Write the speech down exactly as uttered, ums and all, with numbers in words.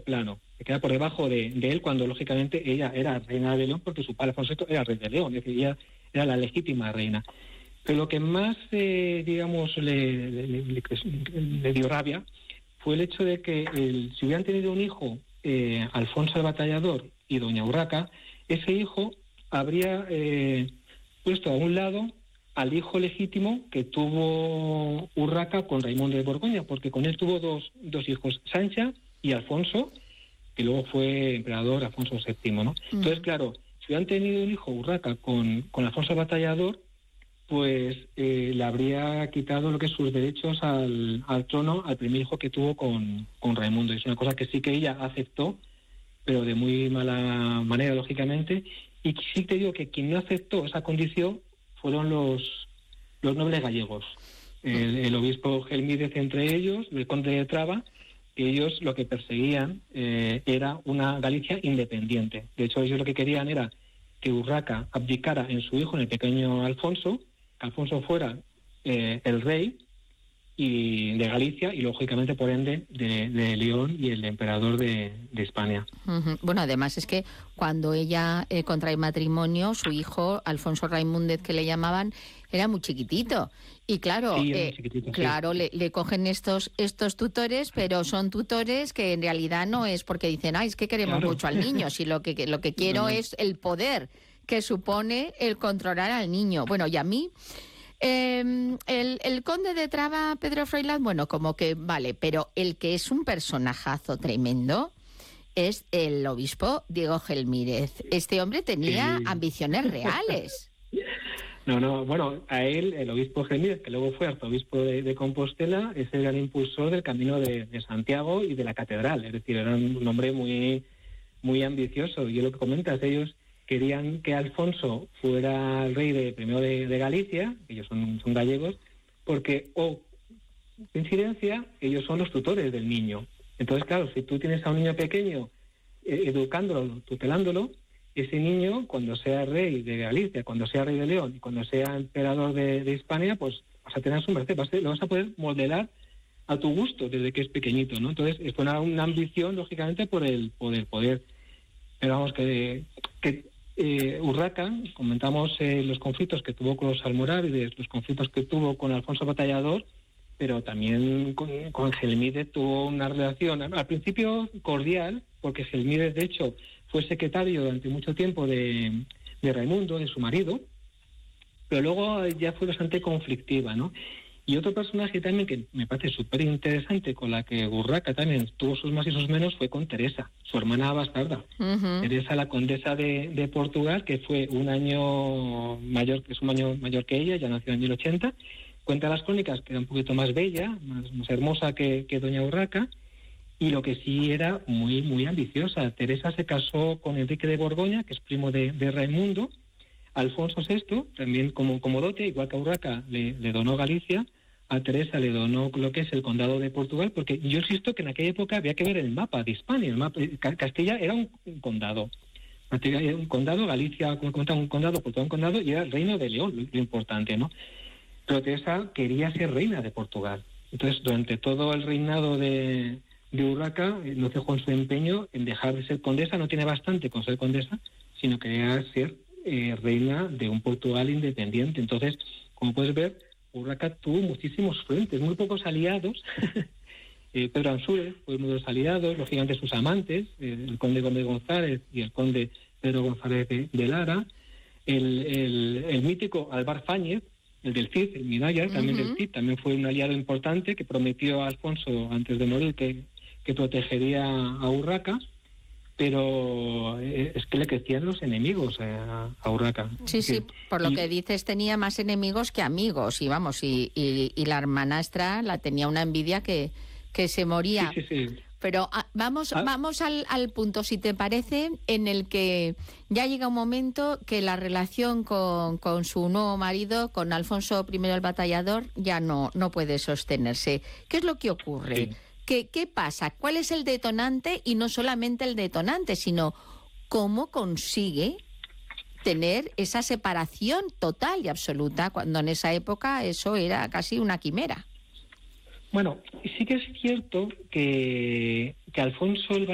plano, se queda por debajo de, de él cuando lógicamente ella era reina de León porque su padre Alfonso sexto era rey de León, es decir, ella era la legítima reina. Pero lo que más, eh, digamos, le, le, le, le dio rabia fue el hecho de que el, si hubieran tenido un hijo, eh, Alfonso el Batallador y doña Urraca, ese hijo habría eh, puesto a un lado al hijo legítimo que tuvo Urraca con Raimundo de Borgoña, porque con él tuvo dos, dos hijos, Sancha y Alfonso, que luego fue emperador Alfonso séptimo, ¿no? Mm. Entonces, claro, si hubieran tenido un hijo Urraca con, con Alfonso el Batallador, pues eh, le habría quitado lo que es sus derechos al, al trono al primer hijo que tuvo con, con Raimundo. Es una cosa que sí que ella aceptó, pero de muy mala manera, lógicamente, y sí te digo que quien no aceptó esa condición fueron los, los nobles gallegos, el, el obispo Gelmírez entre ellos, el conde de Traba, que ellos lo que perseguían eh, era una Galicia independiente. De hecho, ellos lo que querían era que Urraca abdicara en su hijo, en el pequeño Alfonso, que Alfonso fuera eh, el rey y de Galicia y lógicamente por ende de, de León y el emperador de, de España. Uh-huh. Bueno, además es que cuando ella eh, contrae matrimonio, su hijo Alfonso Raimúndez, que le llamaban, era muy chiquitito y claro, sí, eh, chiquitito, claro, sí. le, le cogen estos estos tutores, pero son tutores que en realidad no es porque dicen, ay, es que queremos claro. mucho al niño, si lo que lo que quiero no, no. es el poder que supone el controlar al niño. Bueno, y a mí Eh, el, el conde de Traba, Pedro Froilaz, bueno, como que vale, pero el que es un personajazo tremendo es el obispo Diego Gelmírez. Este hombre tenía sí. ambiciones reales. No, no, bueno, a él, el obispo Gelmírez, que luego fue arzobispo de, de Compostela, es el gran impulsor del camino de, de Santiago y de la catedral, es decir, era un hombre muy, muy ambicioso. Y lo que comentas, ellos querían que Alfonso fuera el rey de primero de, de Galicia, ellos son, son gallegos, porque, o oh, coincidencia, ellos son los tutores del niño. Entonces, claro, si tú tienes a un niño pequeño eh, educándolo, tutelándolo, ese niño, cuando sea rey de Galicia, cuando sea rey de León y cuando sea emperador de, de Hispania, pues vas a tener su merced, vas a, lo vas a poder modelar a tu gusto desde que es pequeñito, ¿no? Entonces, es una, una ambición, lógicamente, por el poder, poder. Pero vamos, que... que Eh, Urraca, comentamos eh, los conflictos que tuvo con los almorávides, los conflictos que tuvo con Alfonso Batallador, pero también con, con Gelmírez tuvo una relación, al principio cordial, porque Gelmírez de hecho fue secretario durante mucho tiempo de, de Raimundo, de su marido, pero luego ya fue bastante conflictiva, ¿no? Y otro personaje también que me parece súper interesante, con la que Urraca también tuvo sus más y sus menos, fue con Teresa, su hermana bastarda. Uh-huh. Teresa, la condesa de, de Portugal, que fue un año mayor, que es un año mayor que ella, ya nació en mil ochenta. Cuenta las crónicas que era un poquito más bella, más, más hermosa que, que doña Urraca, y lo que sí era muy, muy ambiciosa. Teresa se casó con Enrique de Borgoña, que es primo de, de Raimundo. Alfonso sexto, también como, como dote, igual que a Urraca, le, le donó Galicia. A Teresa le donó lo que es el condado de Portugal, porque yo insisto que en aquella época había que ver el mapa de Hispania. El mapa, Castilla era un, un condado. Era un condado, Galicia, como comentaba, un condado, Portugal un condado, y era el reino de León, lo, lo importante, ¿no? Pero Teresa quería ser reina de Portugal. Entonces, durante todo el reinado de, de Urraca, no cejó en su empeño en dejar de ser condesa. No tiene bastante con ser condesa, sino quería ser eh, reina de un Portugal independiente. Entonces, como puedes ver, Urraca tuvo muchísimos frentes, muy pocos aliados. eh, Pedro Ansúrez fue uno de los aliados, lógicamente sus amantes, eh, el conde Gómez González y el conde Pedro González de, de Lara, el, el, el mítico Alvar Fáñez, el del Cid, el Minaya, también uh-huh. del Cid, también fue un aliado importante que prometió a Alfonso antes de morir que, que protegería a Urraca. Pero es que le crecían los enemigos a, a Urraca. Sí, sí, por lo y, que dices tenía más enemigos que amigos, y vamos, y, y, y la hermanastra la tenía una envidia que, que se moría. Sí, sí, sí. Pero ah, vamos, ah. vamos al, al punto, si te parece, en el que ya llega un momento que la relación con, con su nuevo marido, con Alfonso primero el Batallador, ya no, no puede sostenerse. ¿Qué es lo que ocurre? Sí. ¿Qué, ¿Qué pasa? ¿Cuál es el detonante? Y no solamente el detonante, sino cómo consigue tener esa separación total y absoluta, cuando en esa época eso era casi una quimera. Bueno, sí que es cierto que, que Alfonso el